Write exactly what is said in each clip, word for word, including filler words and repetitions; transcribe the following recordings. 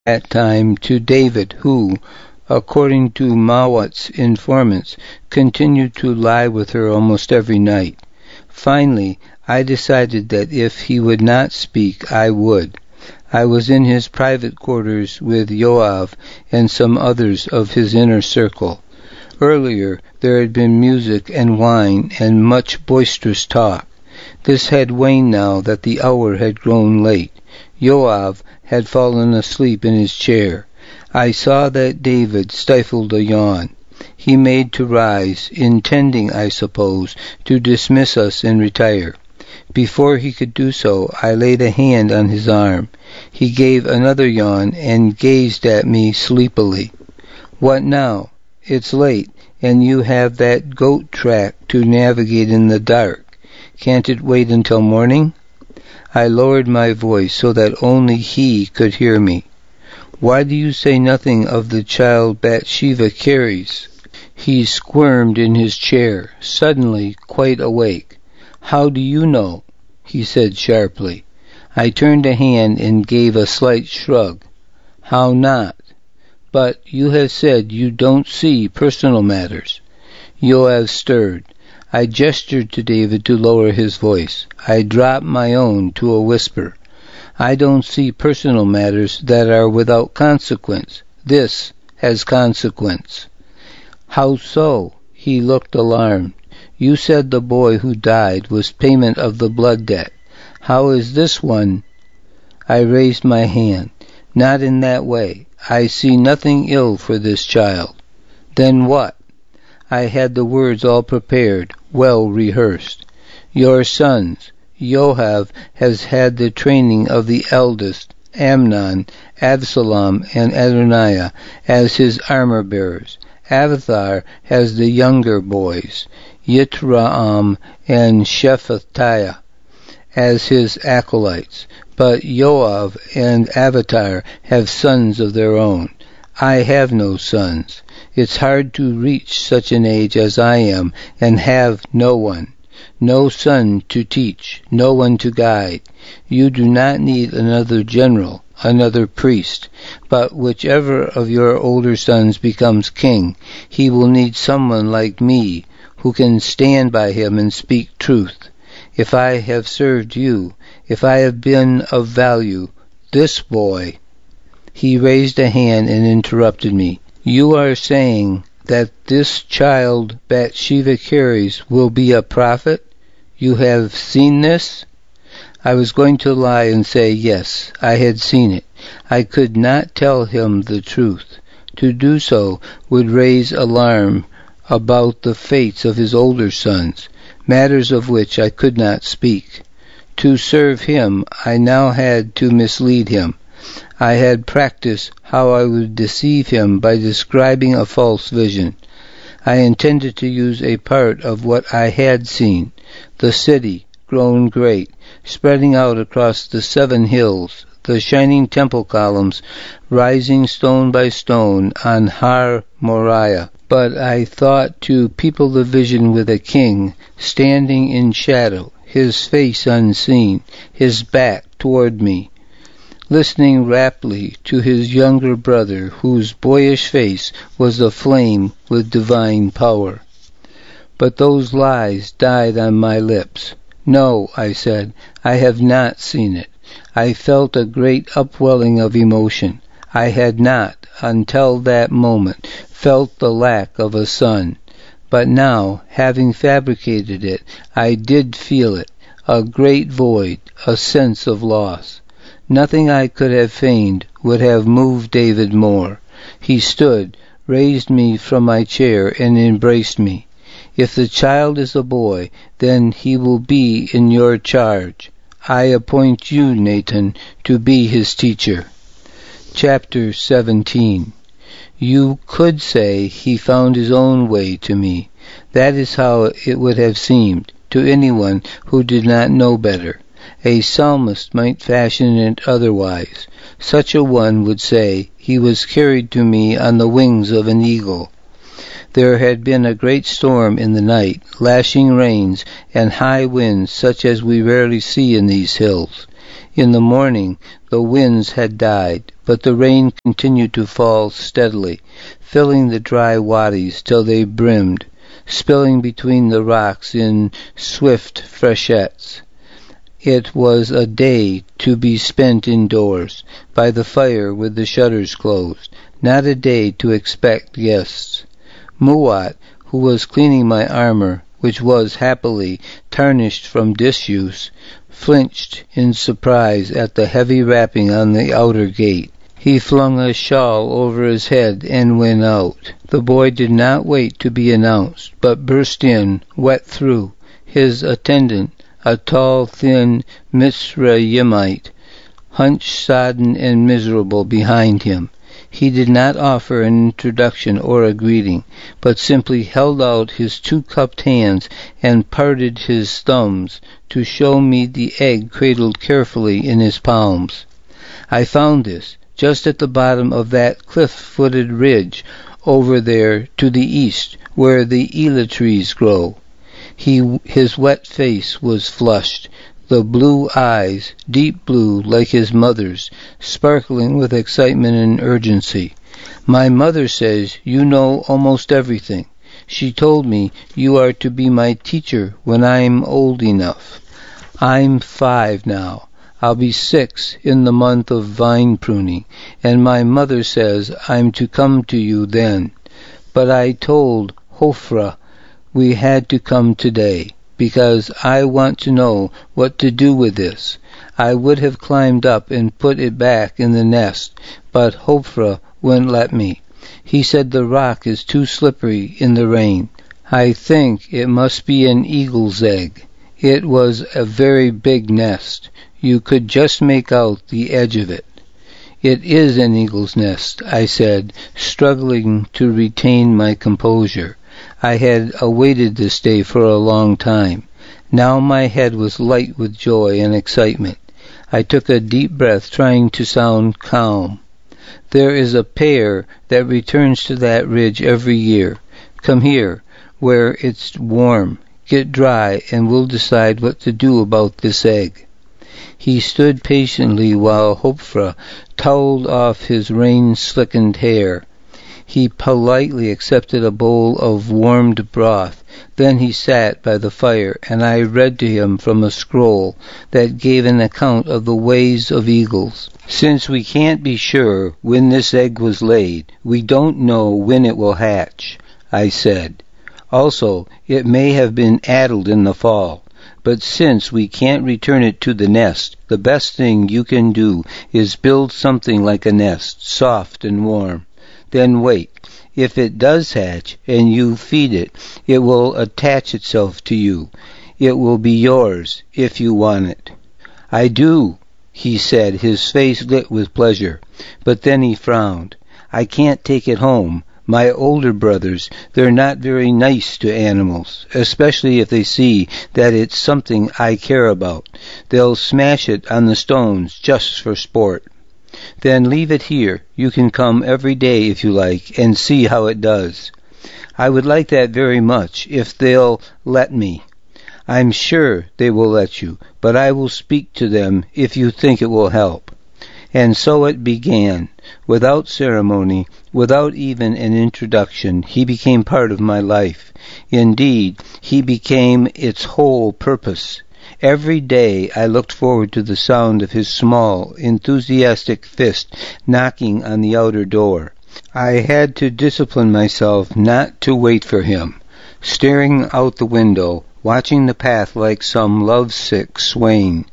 that time to David, who, according to Mawat's informants, continued to lie with her almost every night. Finally, I decided that if he would not speak, I would. I was in his private quarters with Yoav and some others of his inner circle. Earlier, there had been music and wine and much boisterous talk. This had waned now that the hour had grown late. Yoav had fallen asleep in his chair. I saw that David stifled a yawn. He made to rise, intending, I suppose, to dismiss us and retire. Before he could do so, I laid a hand on his arm. He gave another yawn and gazed at me sleepily. "What now? It's late, and you have that goat track to navigate in the dark. Can't it wait until morning?" I lowered my voice so that only he could hear me. "Why do you say nothing of the child Bathsheba carries?" He squirmed in his chair, suddenly quite awake. "How do you know?" he said sharply. I turned a hand and gave a slight shrug. "How not?" "But you have said you don't see personal matters." Yoav stirred. I gestured to David to lower his voice. I dropped my own to a whisper. "I don't see personal matters that are without consequence. This has consequence." "How so?" He looked alarmed. "You said the boy who died was payment of the blood debt. How is this one?" I raised my hand. "Not in that way. I see nothing ill for this child." "Then what?" I had the words all prepared, well rehearsed. "Your sons. Yoav has had the training of the eldest, Amnon, Absalom, and Adoniah, as his armor-bearers. Abiathar has the younger boys, Yitream and Shephatiah, as his acolytes. But Yoav and Abiathar have sons of their own. I have no sons. It's hard to reach such an age as I am and have no one. No son to teach, no one to guide. You do not need another general, another priest, but whichever of your older sons becomes king, he will need someone like me who can stand by him and speak truth. If I have served you, if I have been of value, this boy—" He raised a hand and interrupted me. "You are saying that this child Bathsheba carries will be a prophet? You have seen this?" I was going to lie and say yes, I had seen it. I could not tell him the truth. To do so would raise alarm about the fates of his older sons, matters of which I could not speak. To serve him, I now had to mislead him. I had practiced how I would deceive him by describing a false vision. I intended to use a part of what I had seen, the city, grown great, spreading out across the seven hills, the shining temple columns rising stone by stone on Har Moriah. But I thought to people the vision with a king, standing in shadow, his face unseen, his back toward me, listening raptly to his younger brother, whose boyish face was aflame with divine power. But those lies died on my lips. "No," I said, "I have not seen it." I felt a great upwelling of emotion. I had not, until that moment, felt the lack of a son. But now, having fabricated it, I did feel it, a great void, a sense of loss. Nothing I could have feigned would have moved David more. He stood, raised me from my chair, and embraced me. "If the child is a boy, then he will be in your charge. I appoint you, Nathan, to be his teacher." Chapter seventeen. You could say he found his own way to me. That is how it would have seemed to anyone who did not know better. A psalmist might fashion it otherwise. Such a one would say, "He was carried to me on the wings of an eagle." There had been a great storm in the night, lashing rains and high winds such as we rarely see in these hills. In the morning the winds had died, but the rain continued to fall steadily, filling the dry wadis till they brimmed, spilling between the rocks in swift freshets. It was a day to be spent indoors, by the fire with the shutters closed, not a day to expect guests. Muat, who was cleaning my armor, which was, happily, tarnished from disuse, flinched in surprise at the heavy rapping on the outer gate. He flung a shawl over his head and went out. The boy did not wait to be announced, but burst in, wet through. His attendant, a tall, thin Mizraimite, hunched sodden and miserable behind him. He did not offer an introduction or a greeting, but simply held out his two-cupped hands and parted his thumbs to show me the egg cradled carefully in his palms. I found this just at the bottom of that cliff-footed ridge over there to the east, where the ela trees grow. He, his wet face was flushed, the blue eyes, deep blue like his mother's, sparkling with excitement and urgency. My mother says you know almost everything. She told me you are to be my teacher when I'm old enough. I'm five now. I'll be six in the month of vine pruning, and my mother says I'm to come to you then. But I told Hofra we had to come today, because I want to know what to do with this. I would have climbed up and put it back in the nest, but Hofra wouldn't let me. He said the rock is too slippery in the rain. I think it must be an eagle's egg. It was a very big nest. You could just make out the edge of it. It is an eagle's nest, I said, struggling to retain my composure. I had awaited this day for a long time. Now my head was light with joy and excitement. I took a deep breath, trying to sound calm. There is a pair that returns to that ridge every year. Come here, where it's warm. Get dry, and we'll decide what to do about this egg. He stood patiently while Hofra toweled off his rain-slickened hair. He politely accepted a bowl of warmed broth. Then he sat by the fire, and I read to him from a scroll that gave an account of the ways of eagles. Since we can't be sure when this egg was laid, we don't know when it will hatch, I said. Also, it may have been addled in the fall. But since we can't return it to the nest, the best thing you can do is build something like a nest, soft and warm. Then wait. If it does hatch and you feed it, it will attach itself to you. It will be yours if you want it. I do, he said, his face lit with pleasure. But then he frowned. I can't take it home. My older brothers, they're not very nice to animals, especially if they see that it's something I care about. They'll smash it on the stones just for sport. Then leave it here. You can come every day if you like and see how it does. I would like that very much, if they'll let me. I'm sure they will let you, but I will speak to them if you think it will help. And so it began. Without ceremony, without even an introduction, he became part of my life. Indeed, he became its whole purpose. Every day I looked forward to the sound of his small, enthusiastic fist knocking on the outer door. I had to discipline myself not to wait for him, staring out the window, watching the path like some lovesick swain.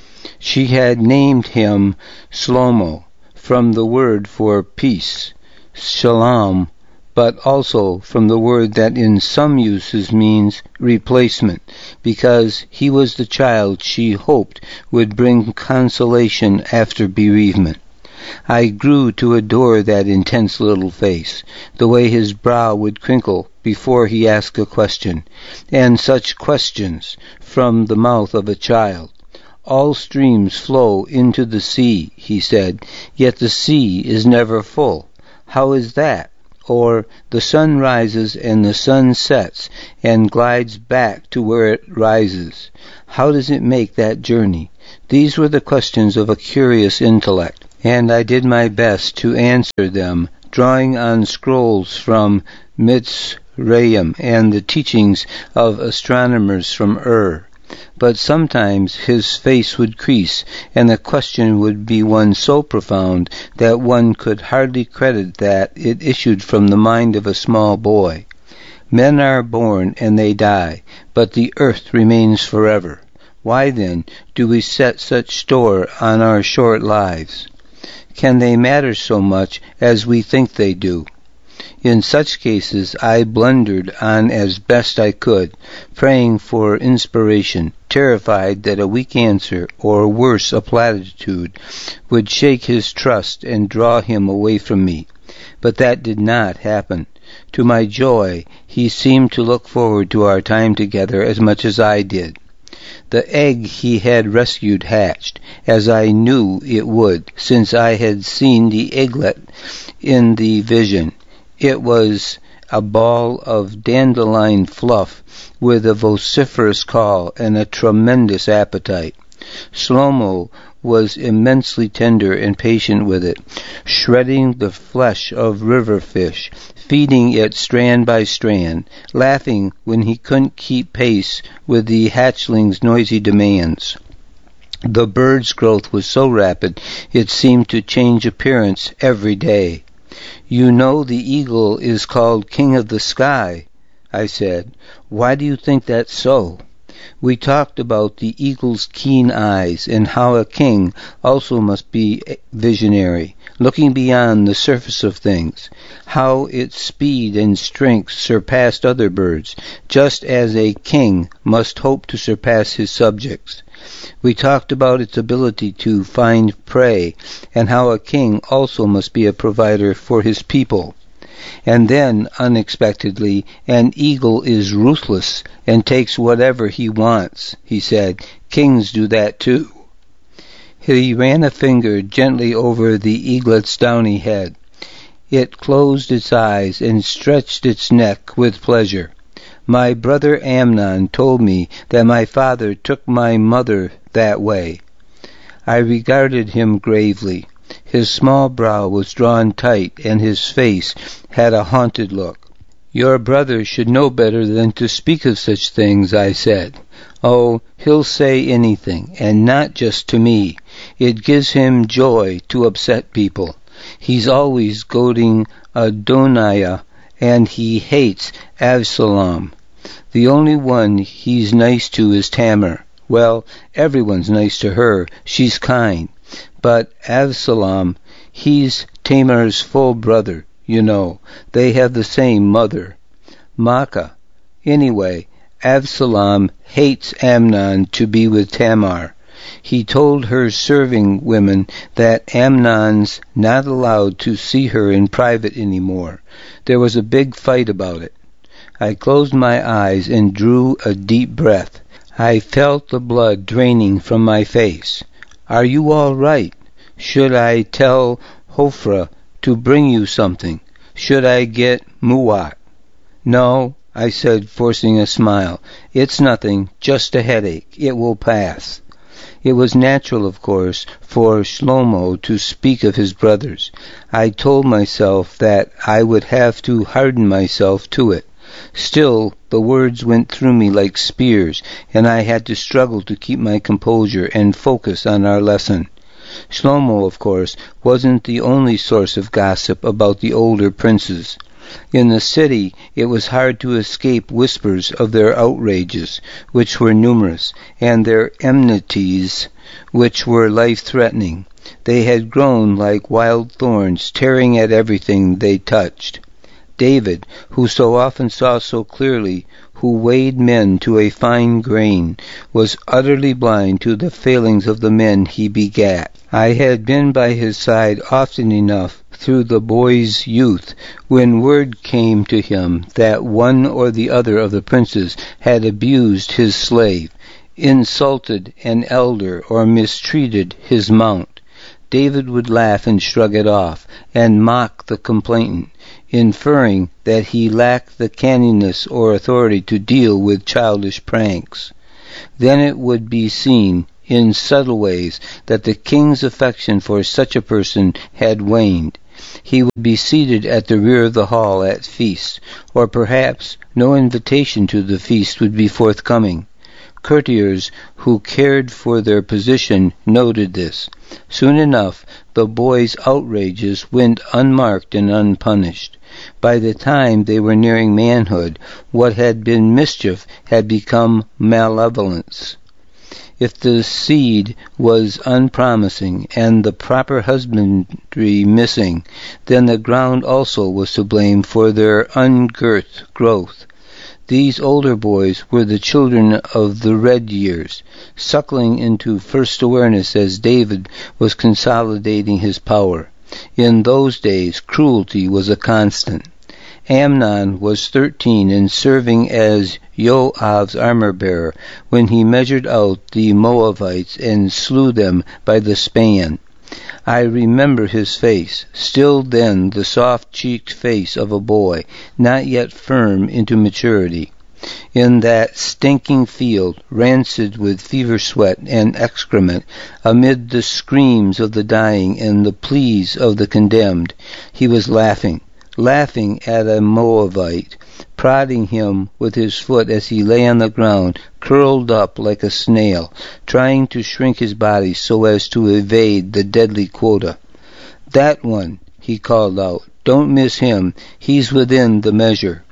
She had named him Shlomo, from the word for peace, shalom, but also from the word that in some uses means replacement, because he was the child she hoped would bring consolation after bereavement. I grew to adore that intense little face, the way his brow would crinkle before he asked a question, and such questions from the mouth of a child. All streams flow into the sea, he said, yet the sea is never full. How is that? Or, the sun rises and the sun sets and glides back to where it rises. How does it make that journey? These were the questions of a curious intellect, and I did my best to answer them, drawing on scrolls from Mitzrayim and the teachings of astronomers from Ur. But sometimes his face would crease, and the question would be one so profound that one could hardly credit that it issued from the mind of a small boy. Men are born and they die, but the earth remains forever. Why, then, do we set such store on our short lives? Can they matter so much as we think they do? In such cases I blundered on as best I could, praying for inspiration, terrified that a weak answer, or worse, a platitude, would shake his trust and draw him away from me. But that did not happen. To my joy, he seemed to look forward to our time together as much as I did. The egg he had rescued hatched, as I knew it would, since I had seen the eaglet in the vision. It was a ball of dandelion fluff with a vociferous call and a tremendous appetite. Shlomo was immensely tender and patient with it, shredding the flesh of river fish, feeding it strand by strand, laughing when he couldn't keep pace with the hatchling's noisy demands. The bird's growth was so rapid it seemed to change appearance every day. "You know the eagle is called King of the Sky," I said. "Why do you think that's so?" We talked about the eagle's keen eyes and how a king also must be visionary, looking beyond the surface of things, how its speed and strength surpassed other birds, just as a king must hope to surpass his subjects. We talked about its ability to find prey, and how a king also must be a provider for his people. And then, unexpectedly, an eagle is ruthless and takes whatever he wants, he said. Kings do that too. He ran a finger gently over the eaglet's downy head. It closed its eyes and stretched its neck with pleasure. My brother Amnon told me that my father took my mother that way. I regarded him gravely. His small brow was drawn tight, and his face had a haunted look. "Your brother should know better than to speak of such things," I said. "Oh, he'll say anything, and not just to me. It gives him joy to upset people. He's always goading Adoniah, and he hates Avsalom. The only one he's nice to is Tamar. Well, everyone's nice to her. She's kind. But Avsalom, he's Tamar's full brother, you know. They have the same mother, Maacah. Anyway, Avsalom hates Amnon to be with Tamar. He told her serving women that Amnon's not allowed to see her in private anymore. There was a big fight about it." I closed my eyes and drew a deep breath. I felt the blood draining from my face. "Are you all right? Should I tell Hofra to bring you something? Should I get muat?" "No," I said, forcing a smile. "It's nothing, just a headache. It will pass." It was natural, of course, for Shlomo to speak of his brothers. I told myself that I would have to harden myself to it. Still, the words went through me like spears, and I had to struggle to keep my composure and focus on our lesson. Shlomo, of course, wasn't the only source of gossip about the older princes. In the city, it was hard to escape whispers of their outrages, which were numerous, and their enmities, which were life-threatening. They had grown like wild thorns, tearing at everything they touched. David, who so often saw so clearly, who weighed men to a fine grain, was utterly blind to the failings of the men he begat. I had been by his side often enough through the boy's youth, when word came to him that one or the other of the princes had abused his slave, insulted an elder, or mistreated his mount. David would laugh and shrug it off, and mock the complainant, inferring that he lacked the canniness or authority to deal with childish pranks. Then it would be seen, in subtle ways that the king's affection for such a person had waned. He would be seated at the rear of the hall at feast, or perhaps no invitation to the feast would be forthcoming. Courtiers who cared for their position noted this. Soon enough, the boys' outrages went unmarked and unpunished. By the time they were nearing manhood, what had been mischief had become malevolence. If the seed was unpromising and the proper husbandry missing, then the ground also was to blame for their ungirt growth. These older boys were the children of the red years, suckling into first awareness as David was consolidating his power. In those days, cruelty was a constant. Amnon was thirteen and serving as Joab's armor-bearer when he measured out the Moabites and slew them by the span. I remember his face, still then the soft-cheeked face of a boy, not yet firm into maturity. In that stinking field, rancid with fever sweat and excrement, amid the screams of the dying and the pleas of the condemned, he was laughing, laughing at a Moabite, prodding him with his foot as he lay on the ground, curled up like a snail, trying to shrink his body so as to evade the deadly quota. "That one," he called out, "don't miss him. He's within the measure."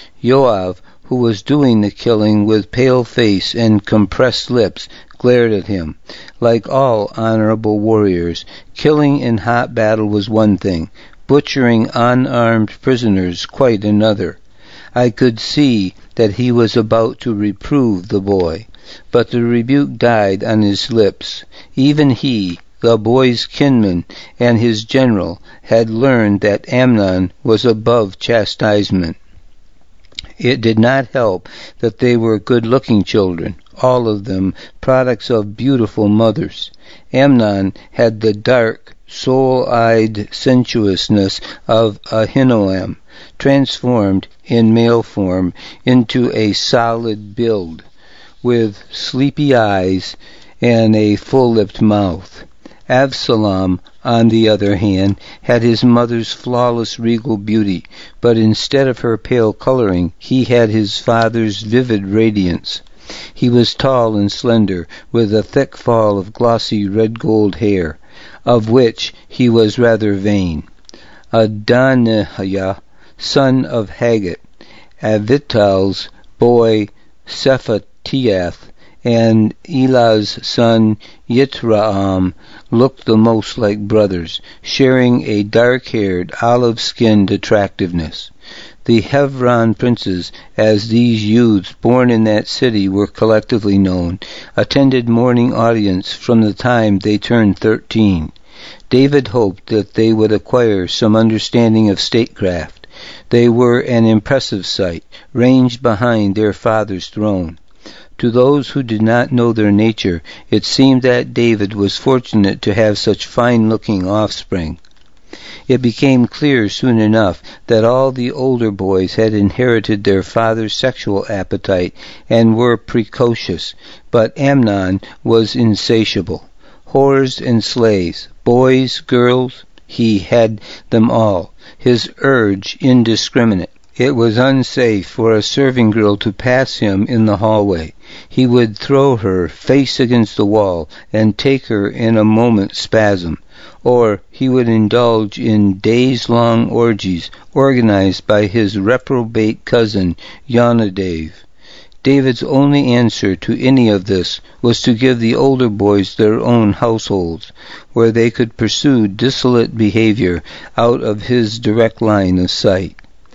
Joab, who was doing the killing with pale face and compressed lips, glared at him. Like all honorable warriors, killing in hot battle was one thing, butchering unarmed prisoners quite another. I could see that he was about to reprove the boy, but the rebuke died on his lips. Even he, the boy's kinsman and his general, had learned that Amnon was above chastisement. It did not help that they were good-looking children, all of them products of beautiful mothers. Amnon had the dark, soul-eyed sensuousness of Ahinoam, transformed in male form into a solid build, with sleepy eyes and a full-lipped mouth. Absalom, on the other hand, had his mother's flawless regal beauty, but instead of her pale coloring, he had his father's vivid radiance. He was tall and slender, with a thick fall of glossy red-gold hair, of which he was rather vain. Adoniah, son of Haggit, Avital's boy Shephatiath, and Elah's son Yitraam looked the most like brothers, sharing a dark-haired, olive-skinned attractiveness. The Hebron princes, as these youths born in that city were collectively known, attended morning audience from the time they turned thirteen. David hoped that they would acquire some understanding of statecraft. They were an impressive sight, ranged behind their father's throne. To those who did not know their nature, it seemed that David was fortunate to have such fine-looking offspring. It became clear soon enough that all the older boys had inherited their father's sexual appetite and were precocious, but Amnon was insatiable. Whores and slaves, boys, girls, he had them all, his urge indiscriminate. It was unsafe for a serving girl to pass him in the hallway. He would throw her face against the wall and take her in a moment's spasm, or he would indulge in days-long orgies organized by his reprobate cousin Yonadav. David's only answer to any of this was to give the older boys their own households, where they could pursue dissolute behavior out of his direct line of sight.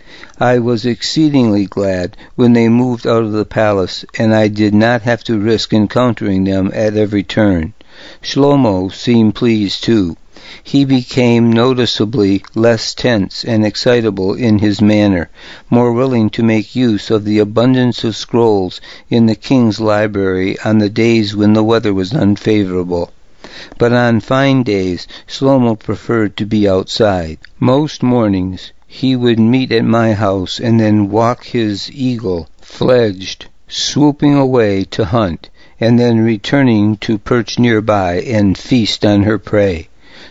I was exceedingly glad when they moved out of the palace, and I did not have to risk encountering them at every turn. Shlomo seemed pleased too. He became noticeably less tense and excitable in his manner, more willing to make use of the abundance of scrolls in the king's library on the days when the weather was unfavorable. But on fine days, Shlomo preferred to be outside. Most mornings, he would meet at my house and then walk his eagle, fledged, swooping away to hunt, and then returning to perch nearby and feast on her prey.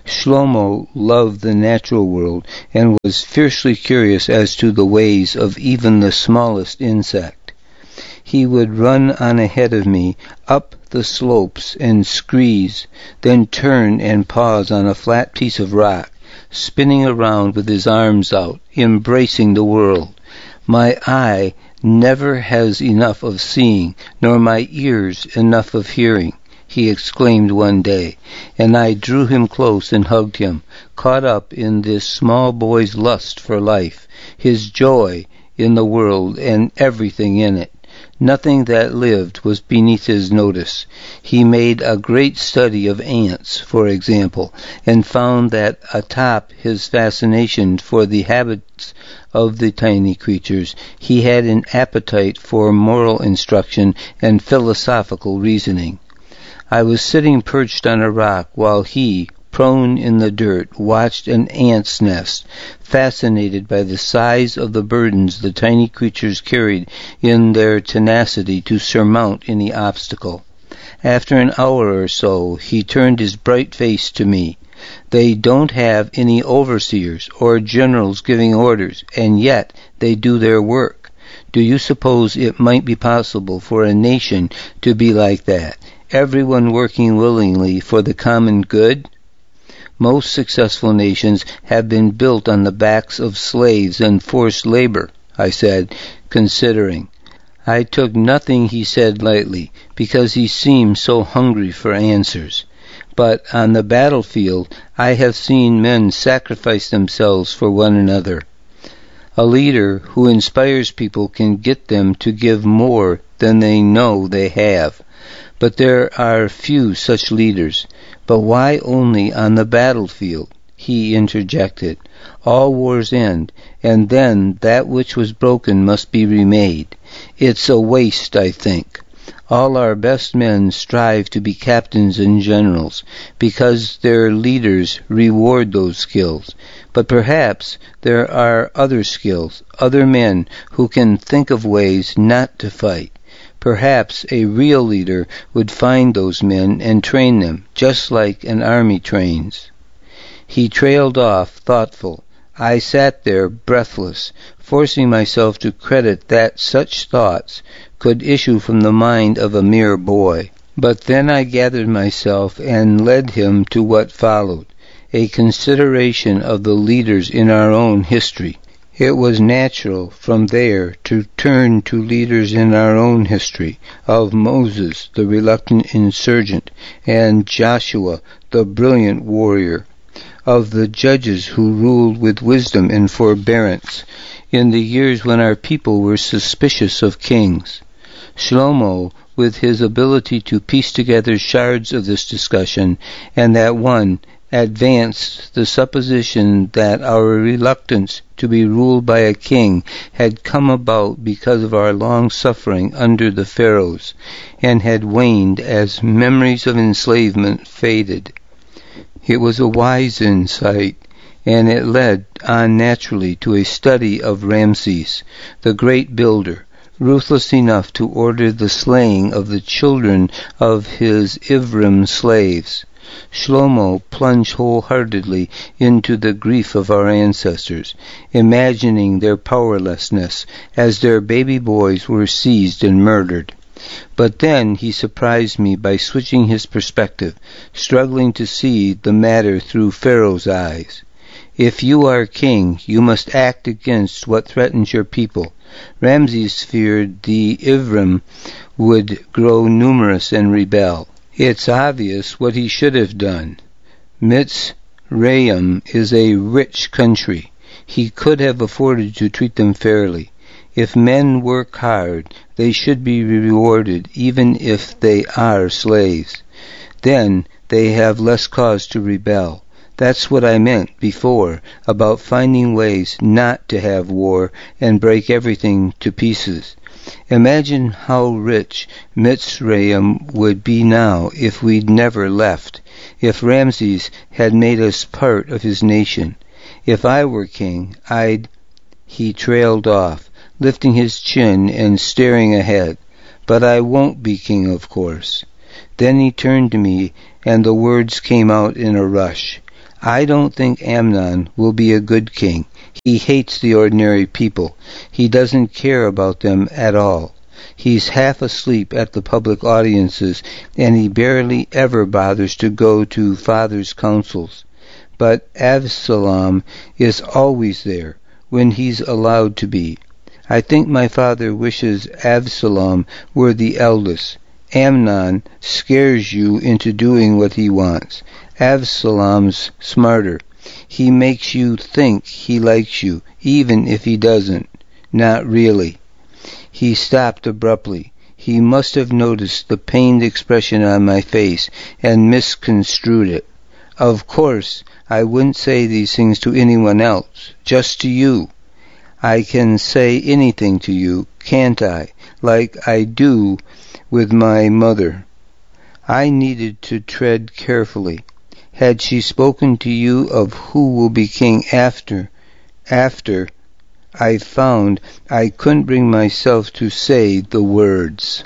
Shlomo loved the natural world and was fiercely curious as to the ways of even the smallest insect. He would run on ahead of me up the slopes and screes, then turn and pause on a flat piece of rock, spinning around with his arms out, embracing the world. My eye never has enough of seeing, nor my ears enough of hearing, he exclaimed one day, and I drew him close and hugged him, caught up in this small boy's lust for life, his joy in the world and everything in it. Nothing that lived was beneath his notice. He made a great study of ants, for example, and found that atop his fascination for the habits of the tiny creatures, he had an appetite for moral instruction and philosophical reasoning. I was sitting perched on a rock while he, prone in the dirt, watched an ant's nest, fascinated by the size of the burdens the tiny creatures carried in their tenacity to surmount any obstacle. After an hour or so, he turned his bright face to me. They don't have any overseers or generals giving orders, and yet they do their work. Do you suppose it might be possible for a nation to be like that, everyone working willingly for the common good? Most successful nations have been built on the backs of slaves and forced labor, I said, considering. I took nothing he said lightly, because he seemed so hungry for answers. But on the battlefield, I have seen men sacrifice themselves for one another. A leader who inspires people can get them to give more than they know they have. But there are few such leaders. But why only on the battlefield? He interjected. All wars end, and then that which was broken must be remade. It's a waste, I think. All our best men strive to be captains and generals, because their leaders reward those skills. But perhaps there are other skills, other men who can think of ways not to fight. Perhaps a real leader would find those men and train them, just like an army trains. He trailed off, thoughtful. I sat there, breathless, forcing myself to credit that such thoughts could issue from the mind of a mere boy. But then I gathered myself and led him to what followed, a consideration of the leaders in our own history. It was natural from there to turn to leaders in our own history, of Moses, the reluctant insurgent, and Joshua, the brilliant warrior, of the judges who ruled with wisdom and forbearance in the years when our people were suspicious of kings. Shlomo, with his ability to piece together shards of this discussion, and that one, advanced the supposition that our reluctance to be ruled by a king had come about because of our long suffering under the pharaohs, and had waned as memories of enslavement faded. It was a wise insight, and it led on naturally to a study of Ramses, the great builder, ruthless enough to order the slaying of the children of his Ivrim slaves. Shlomo plunged wholeheartedly into the grief of our ancestors, imagining their powerlessness as their baby boys were seized and murdered. But then he surprised me by switching his perspective, struggling to see the matter through Pharaoh's eyes. If you are king, you must act against what threatens your people. Ramses feared the Ivrim would grow numerous and rebel. It's obvious what he should have done. Mitzrayim is a rich country. He could have afforded to treat them fairly. If men work hard, they should be rewarded even if they are slaves. Then they have less cause to rebel. That's what I meant before about finding ways not to have war and break everything to pieces. Imagine how rich Mitzrayim would be now if we'd never left, if Ramses had made us part of his nation. If I were king, I'd... He trailed off, lifting his chin and staring ahead. But I won't be king, of course." Then he turned to me, and the words came out in a rush. "I don't think Amnon will be a good king. He hates the ordinary people. He doesn't care about them at all. He's half asleep at the public audiences, and he barely ever bothers to go to father's councils. But Avsalom is always there, when he's allowed to be. I think my father wishes Avsalom were the eldest. Amnon scares you into doing what he wants. Avsalom's smarter. He makes you think he likes you, even if he doesn't. Not really." He stopped abruptly. He must have noticed the pained expression on my face and misconstrued it. "Of course, I wouldn't say these things to anyone else, just to you. I can say anything to you, can't I, like I do with my mother." I needed to tread carefully. Had she spoken to you of who will be king after, after, I found I couldn't bring myself to say the words.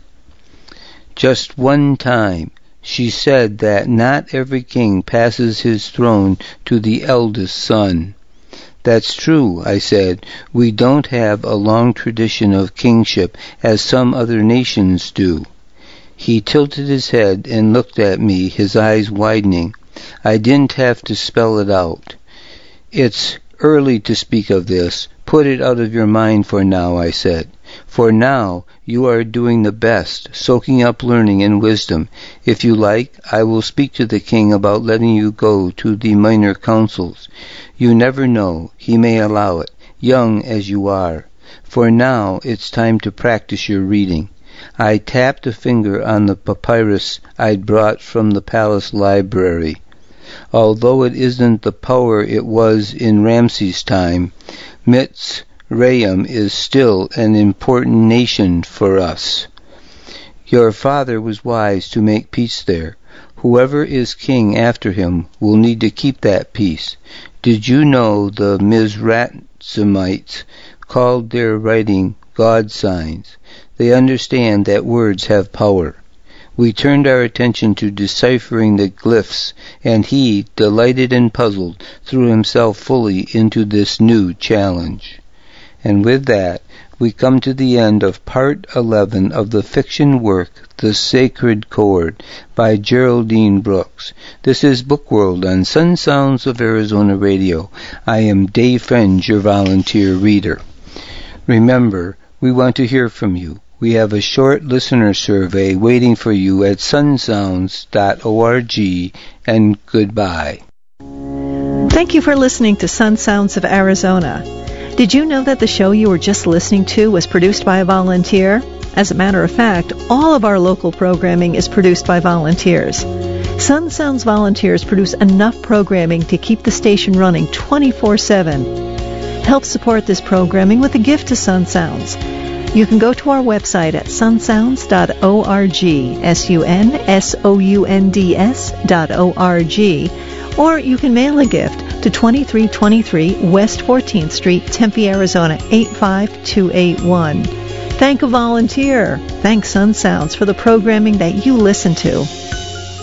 Just one time, she said that not every king passes his throne to the eldest son. "That's true," I said. "We don't have a long tradition of kingship as some other nations do." He tilted his head and looked at me, his eyes widening. I didn't have to spell it out. "It's early to speak of this. Put it out of your mind for now," I said. "For now, you are doing the best, soaking up learning and wisdom. If you like, I will speak to the king about letting you go to the minor councils. You never know, he may allow it, young as you are. For now, it's time to practice your reading." I tapped a finger on the papyrus I'd brought from the palace library. Although it isn't the power it was in Ramses' time, Mitzrayim is still an important nation for us. Your father was wise to make peace there. Whoever is king after him will need to keep that peace. Did you know the Mizraimites called their writing God signs? They understand that words have power. We turned our attention to deciphering the glyphs, and he, delighted and puzzled, threw himself fully into this new challenge. And with that, we come to the end of Part eleven of the fiction work The Sacred Chord by Geraldine Brooks. This is Bookworld on Sun Sounds of Arizona Radio. I am Dave French, your volunteer reader. Remember, we want to hear from you. We have a short listener survey waiting for you at sun sounds dot org, and goodbye. Thank you for listening to Sun Sounds of Arizona. Did you know that the show you were just listening to was produced by a volunteer? As a matter of fact, all of our local programming is produced by volunteers. Sun Sounds volunteers produce enough programming to keep the station running twenty-four seven. Help support this programming with a gift to Sun Sounds. You can go to our website at sun sounds dot org, S U N S O U N D S dot O R G, or you can mail a gift to twenty-three twenty-three West fourteenth Street, Tempe, Arizona, eight five two eight one. Thank a volunteer. Thank Sun Sounds for the programming that you listen to.